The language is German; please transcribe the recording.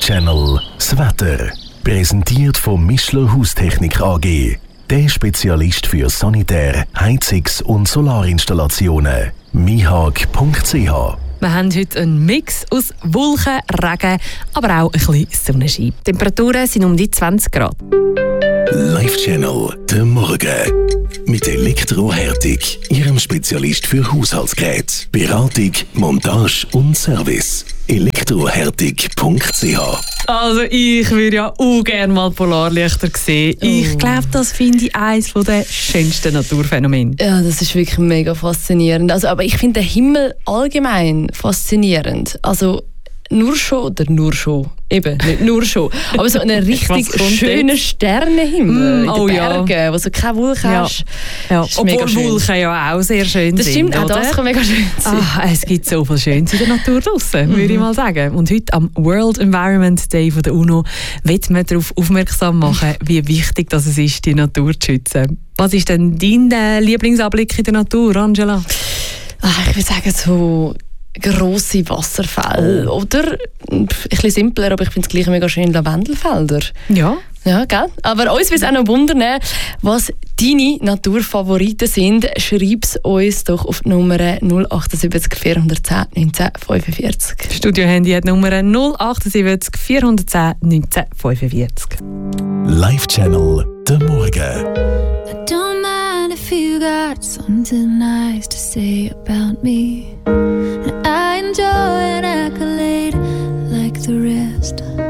Channel das Wetter. Präsentiert von Mischler Haustechnik AG. Der Spezialist für Sanitär-, Heizungs- und Solarinstallationen. mihag.ch. Wir haben heute einen Mix aus Wolken, Regen, aber auch ein bisschen Sonnenschein. Die Temperaturen sind um die 20 Grad. Live Channel, der Morgen. Mit Elektrohärtung, Ihrem Spezialist für Haushaltsgeräte, Beratung, Montage und Service. Elektrohärtung.ch. Also ich würde ja auch gerne mal Polarlichter sehen. Ich glaube, das finde ich eines der schönsten Naturphänomene. Ja, das ist wirklich mega faszinierend. Aber ich finde den Himmel allgemein faszinierend. Also nur schon, eben, nicht nur schon, aber so einen richtig schönen Sternenhimmel in den Bergen, wo so keine Wolken hast. Ja. Obwohl Wolken ja auch sehr schön das sind. Das stimmt, auch das kann mega schön sein. Es gibt so viel Schönes in der Natur draussen, würde ich mal sagen. Und heute am World Environment Day von der UNO wird man darauf aufmerksam machen, wie wichtig das ist, die Natur zu schützen. Was ist denn dein Lieblingsanblick in der Natur, Angela? Ich würde sagen, so grosse Wasserfälle. Oder, ein bisschen simpler, aber ich finde es gleich mega schön, Lavendelfelder. Ja. Ja, gell? Aber uns würde es auch noch wundern, was deine Naturfavoriten sind. Schreib es uns doch auf die Nummer 078 410 1945. Das Studio-Handy hat die Nummer 078 410 1945. Live Channel, der Morgen. If you got something nice to say about me, and I enjoy an accolade like the rest.